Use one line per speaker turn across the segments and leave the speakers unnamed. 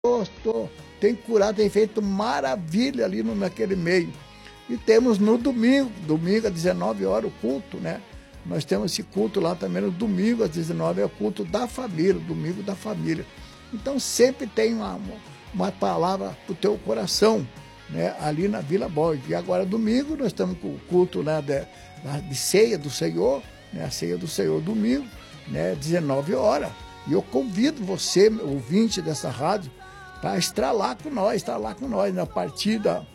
tem curado, tem feito maravilha ali naquele meio. E temos no domingo às 19 horas, o culto, né? Nós temos esse culto lá também no domingo às 19 horas, é o culto da família, o domingo da família. Então sempre tem uma palavra para o teu coração, né? Ali na Vila Borges. E agora domingo nós estamos com o culto lá de ceia do Senhor, né? A ceia do Senhor domingo, né? 19 horas. E eu convido você, ouvinte dessa rádio, para estar lá com nós, a partir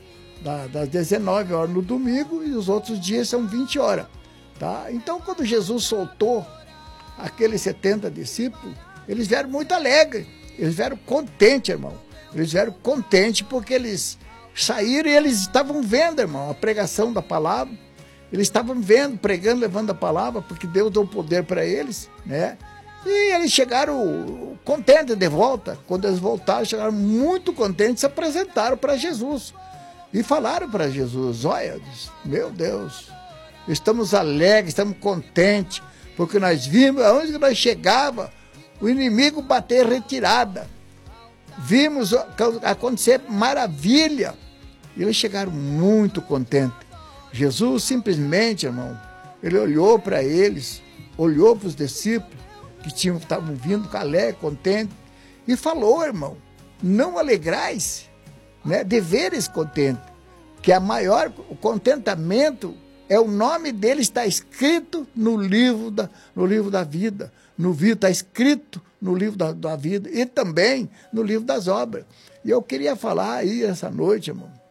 das 19 horas no domingo, e os outros dias são 20 horas. Tá? Então, quando Jesus soltou aqueles 70 discípulos, eles vieram muito alegres, eles vieram contentes, irmão. Eles vieram contentes porque eles saíram e eles estavam vendo, irmão, a pregação da palavra. Eles estavam vendo, pregando, levando a palavra, porque Deus deu poder para eles, né? E eles chegaram contentes de volta. Quando eles voltaram, chegaram muito contentes, se apresentaram para Jesus. E falaram para Jesus: olha, meu Deus, estamos alegres, estamos contentes, porque nós vimos aonde nós chegava, o inimigo bater retirada. Vimos acontecer maravilha. E eles chegaram muito contentes. Jesus simplesmente, irmão, ele olhou para eles, olhou para os discípulos, que estavam vindo alegre, contente, e falou: irmão, não alegrais, né, deveres contente, que o contentamento é o nome dele, está escrito no livro da vida, está escrito no livro da vida e também no livro das obras. E eu queria falar aí essa noite,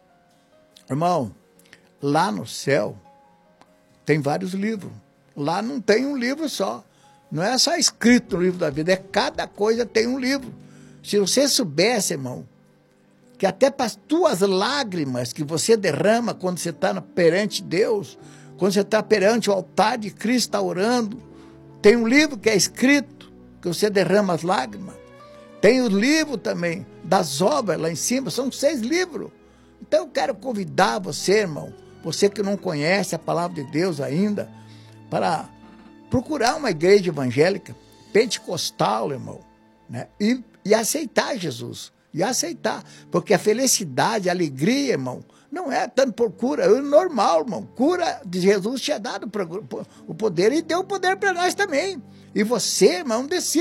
irmão, lá no céu tem vários livros, lá não tem um livro só. Não é só escrito no livro da vida, cada coisa tem um livro. Se você soubesse, irmão, que até para as tuas lágrimas que você derrama quando você está perante Deus, quando você está perante o altar de Cristo, está orando, tem um livro que é escrito, que você derrama as lágrimas. Tem o livro também das obras lá em cima, são 6 livros. Então eu quero convidar você, irmão, você que não conhece a palavra de Deus ainda, para procurar uma igreja evangélica, pentecostal, irmão, né? E aceitar Jesus, porque a felicidade, a alegria, irmão, não é tanto por cura, é normal, irmão. Cura de Jesus tinha dado o poder e deu o poder para nós também. E você, irmão,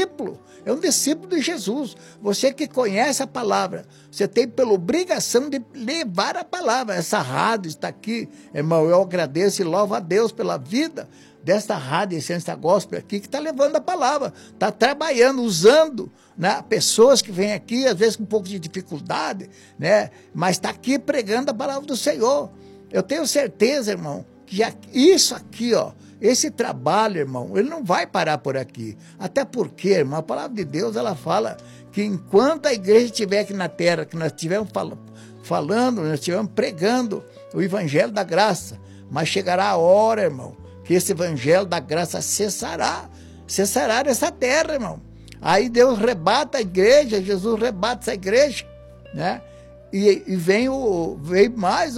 é um discípulo de Jesus. Você que conhece a palavra, você tem pela obrigação de levar a palavra. Essa rádio está aqui, irmão, eu agradeço e louvo a Deus pela vida desta rádio Essência Gospel aqui, que está levando a palavra, está trabalhando, usando, né, pessoas que vêm aqui, às vezes com um pouco de dificuldade, né, mas está aqui pregando a palavra do Senhor. Eu tenho certeza, irmão, que isso aqui, ó, esse trabalho, irmão, ele não vai parar por aqui. Até porque, irmão, a palavra de Deus, ela fala que enquanto a igreja estiver aqui na terra, que nós estivermos falando, nós estivermos pregando o evangelho da graça, mas chegará a hora, irmão, que esse evangelho da graça cessará nessa terra, irmão. Aí Deus rebata a igreja, Jesus rebata essa igreja, né? E vem mais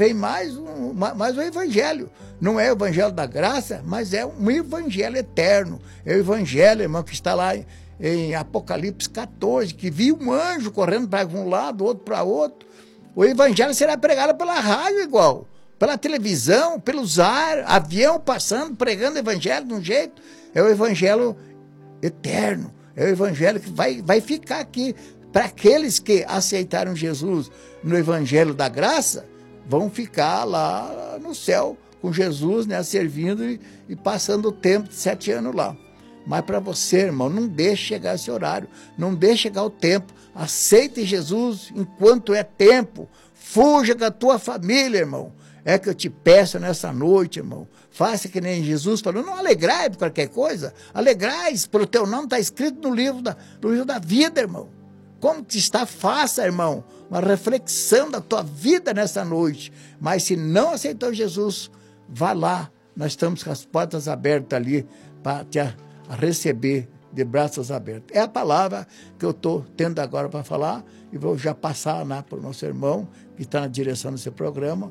um evangelho. Não é o evangelho da graça, mas é um evangelho eterno. É o evangelho, irmão, que está lá em Apocalipse 14, que viu um anjo correndo para um lado, outro para outro. O evangelho será pregado pela rádio igual, pela televisão, pelos ar, avião passando, pregando o evangelho de um jeito. É o evangelho eterno, é o evangelho que vai ficar aqui. Para aqueles que aceitaram Jesus no evangelho da graça, vão ficar lá no céu com Jesus, né, servindo e passando o tempo de 7 anos lá. Mas para você, irmão, não deixe chegar esse horário, não deixe chegar o tempo. Aceite Jesus enquanto é tempo. Fuja da tua família, irmão. É que eu te peço nessa noite, irmão. Faça que nem Jesus falou, não alegrai por qualquer coisa. Alegrais, pelo teu nome está escrito no livro da vida, irmão. Como que está? Faça, irmão, uma reflexão da tua vida nessa noite. Mas se não aceitou Jesus, vá lá. Nós estamos com as portas abertas ali para te receber de braços abertos. É a palavra que eu estou tendo agora para falar e vou já passar lá para o nosso irmão que está na direção do seu programa.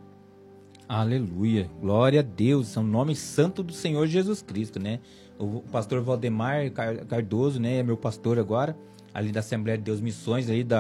Aleluia, glória a Deus, é o nome santo do Senhor Jesus Cristo, né? O pastor Valdemar Cardoso, né, é meu pastor agora, ali da Assembleia de Deus Missões, ali